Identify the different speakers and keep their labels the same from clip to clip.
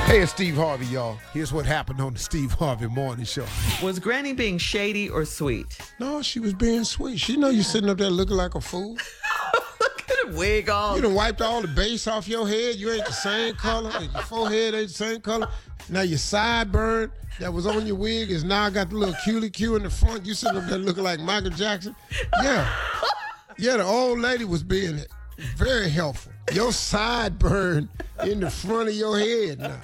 Speaker 1: Hey, it's Steve Harvey, y'all. Here's what happened on the Steve Harvey Morning Show.
Speaker 2: Was Granny being shady or sweet?
Speaker 1: No, she was being sweet. She know you sitting up there looking like a fool.
Speaker 2: Look at the wig on.
Speaker 1: You done wiped all the base off your head. You ain't the same color. And your forehead ain't the same color. Now your sideburn that was on your wig is now got the little cutie cue in the front. You sitting up there looking like Michael Jackson. Yeah. Yeah, the old lady was being very helpful. Your sideburn in the front of your head now.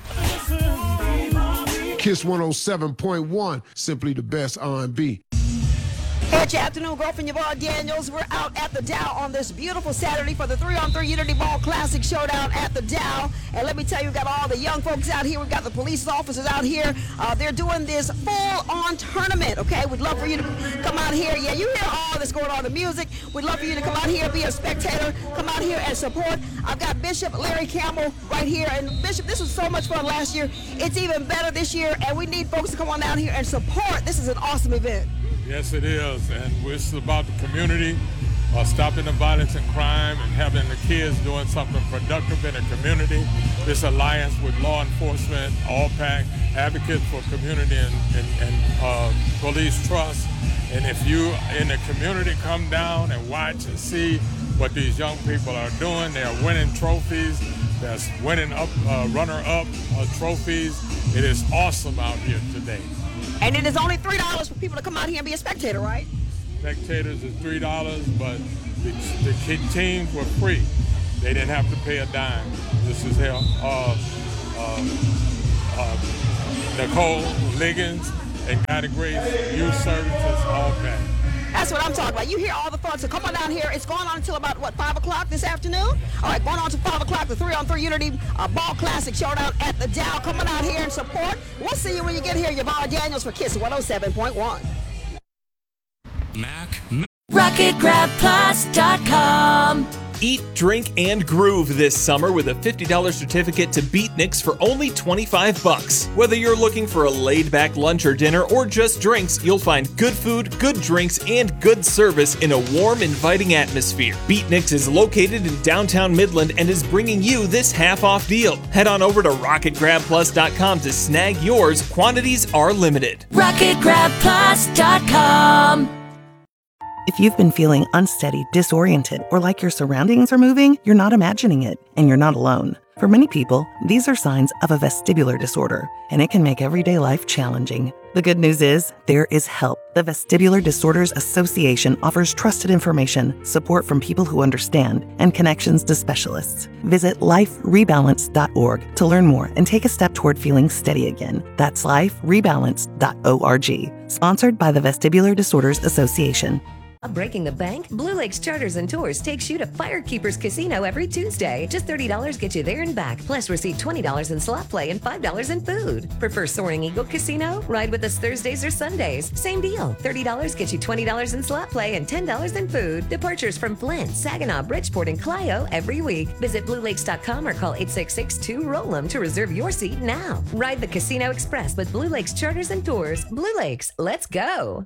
Speaker 1: Kiss 107.1, simply the best R&B.
Speaker 3: Hey, it's your afternoon girlfriend, Yvonne Daniels. We're out at the Dow on this beautiful Saturday for the 3-on-3 Unity Ball Classic Showdown at the Dow. And let me tell you, we've got all the young folks out here. We've got the police officers out here. They're doing this full-on tournament, okay? We'd love for you to come out here. Yeah, you hear all this going on, the music. We'd love for you to come out here, be a spectator, come out here and support. I've got Bishop Larry Campbell right here. And Bishop, this was so much fun last year. It's even better this year, and we need folks to come on down here and support. This is an awesome event.
Speaker 4: Yes, it is, and it's about the community, stopping the violence and crime, and having the kids doing something productive in the community. This alliance with law enforcement, ALLPAC, advocates for community and police trust. And if you in the community come down and watch and see what these young people are doing, they are winning trophies. They're winning up runner-up trophies. It is awesome out here today.
Speaker 3: And it is only $3 for people to come out here and be a spectator, right?
Speaker 4: Spectators is $3, but the teams were free. They didn't have to pay a dime. This is how Nicole Liggins and Guy Grace Youth Services, all back.
Speaker 3: That's what I'm talking about. You hear all the fun. So come on down here. It's going on until about, 5 o'clock this afternoon? All right, going on to 5 o'clock, the 3-on-3 Unity Ball Classic Showdown at the Dow. Come on out here and support. We'll see you when you get here. Yvonne Daniels for Kiss 107.1.
Speaker 5: RocketGrabPlus.com.
Speaker 6: Eat, drink, and groove this summer with a $50 certificate to Beatniks for only $25. Whether you're looking for a laid-back lunch or dinner or just drinks, you'll find good food, good drinks, and good service in a warm, inviting atmosphere. Beatniks is located in downtown Midland and is bringing you this half-off deal. Head on over to RocketGrabPlus.com to snag yours. Quantities are limited.
Speaker 5: RocketGrabPlus.com.
Speaker 7: If you've been feeling unsteady, disoriented, or like your surroundings are moving, you're not imagining it, and you're not alone. For many people, these are signs of a vestibular disorder, and it can make everyday life challenging. The good news is, there is help. The Vestibular Disorders Association offers trusted information, support from people who understand, and connections to specialists. Visit liferebalance.org to learn more and take a step toward feeling steady again. That's liferebalance.org. Sponsored by the Vestibular Disorders Association.
Speaker 8: Breaking the bank? Blue Lakes Charters and Tours takes you to Firekeepers Casino every Tuesday. Just $30 gets you there and back. Plus receive $20 in slot play and $5 in food. Prefer Soaring Eagle Casino? Ride with us Thursdays or Sundays. Same deal. $30 gets you $20 in slot play and $10 in food. Departures from Flint, Saginaw, Bridgeport, and Clio every week. Visit BlueLakes.com or call 866-2-ROLL-'EM to reserve your seat now. Ride the Casino Express with Blue Lakes Charters and Tours. Blue Lakes, let's go.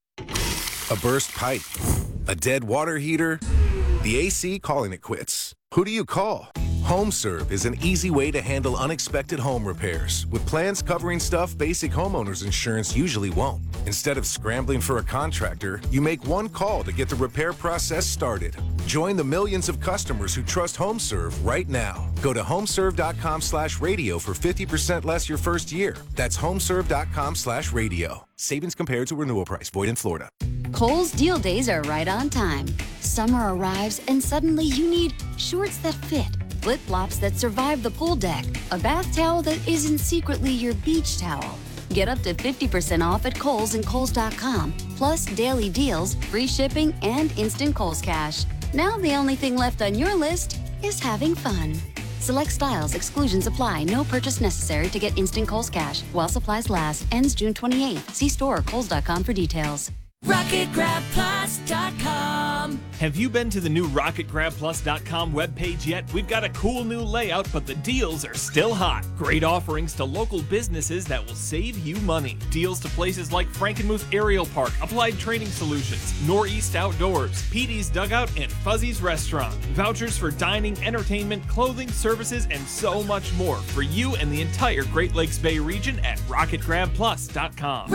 Speaker 9: A burst pipe, a dead water heater, the AC calling it quits. Who do you call? HomeServe is an easy way to handle unexpected home repairs with plans covering stuff basic homeowners insurance usually won't. Instead of scrambling for a contractor, you make one call to get the repair process started. Join the millions of customers who trust HomeServe right now. Go to homeserve.com/radio for 50% less your first year. That's homeserve.com/radio. Savings compared to renewal price. Void in Florida.
Speaker 10: Kohl's deal days are right on time. Summer arrives and suddenly you need shorts that fit, flip-flops that survive the pool deck, a bath towel that isn't secretly your beach towel. Get up to 50% off at Kohl's and Kohl's.com, plus daily deals, free shipping, and instant Kohl's Cash. Now the only thing left on your list is having fun. Select styles, exclusions apply, no purchase necessary to get instant Kohl's Cash. While supplies last, ends June 28th. See store or Kohl's.com for details.
Speaker 5: RocketGrabPlus.com. RocketGrabPlus.com.
Speaker 6: Have you been to the new RocketGrabPlus.com webpage yet? We've got a cool new layout, but the deals are still hot. Great offerings to local businesses that will save you money. Deals to places like Frankenmuth Aerial Park, Applied Training Solutions, Northeast Outdoors, Petey's Dugout, and Fuzzy's Restaurant. Vouchers for dining, entertainment, clothing, services, and so much more for you and the entire Great Lakes Bay region at RocketGrabPlus.com.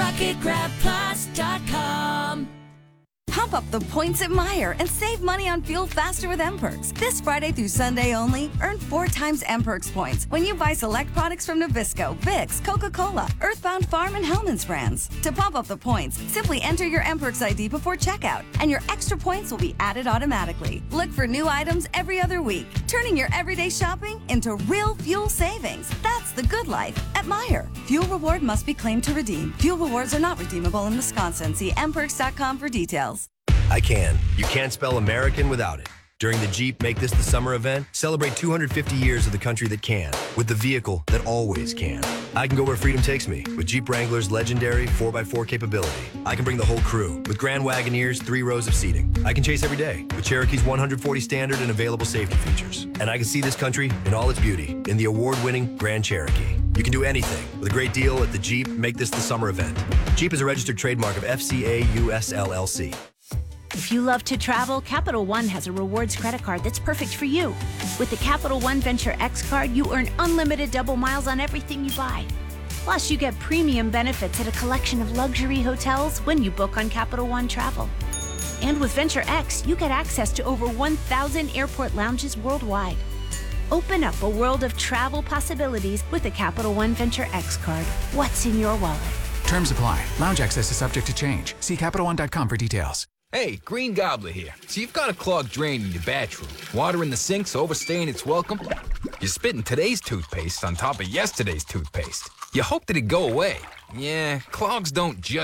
Speaker 5: RocketGrabPlus.com.
Speaker 11: Pump up the points at Meijer and save money on fuel faster with M-Perks. This Friday through Sunday only, earn 4 times M-Perks points when you buy select products from Nabisco, Vicks, Coca-Cola, Earthbound Farm, and Hellman's brands. To pump up the points, simply enter your M-Perks ID before checkout, and your extra points will be added automatically. Look for new items every other week, turning your everyday shopping into real fuel savings. That's the good life at Meijer. Fuel reward must be claimed to redeem. Fuel rewards are not redeemable in Wisconsin. See mperks.com for details.
Speaker 12: I can. You can't spell American without it. During the Jeep Make This the Summer event, celebrate 250 years of the country that can, with the vehicle that always can. I can go where freedom takes me, with Jeep Wrangler's legendary 4x4 capability. I can bring the whole crew, with Grand Wagoneer's 3 rows of seating. I can chase every day, with Cherokee's 140 standard and available safety features. And I can see this country in all its beauty, in the award-winning Grand Cherokee. You can do anything with a great deal at the Jeep Make This the Summer event. Jeep is a registered trademark of FCA US LLC.
Speaker 13: If you love to travel, Capital One has a rewards credit card that's perfect for you. With the Capital One Venture X card, you earn unlimited double miles on everything you buy. Plus, you get premium benefits at a collection of luxury hotels when you book on Capital One Travel. And with Venture X, you get access to over 1,000 airport lounges worldwide. Open up a world of travel possibilities with the Capital One Venture X card. What's in your wallet?
Speaker 14: Terms apply. Lounge access is subject to change. See CapitalOne.com for details.
Speaker 15: Hey, Green Gobbler here. So you've got a clogged drain in your bathroom. Water in the sink's overstaying its welcome. You're spitting today's toothpaste on top of yesterday's toothpaste. You hope that it'd go away. Yeah, clogs don't just